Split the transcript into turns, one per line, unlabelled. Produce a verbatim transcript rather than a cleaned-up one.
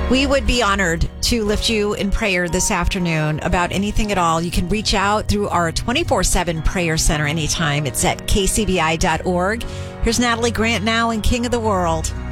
We would be honored to lift you in prayer this afternoon about anything at all. You can reach out through our twenty-four seven prayer center anytime. It's at k c b i dot org. Here's Natalie Grant now and King of the World.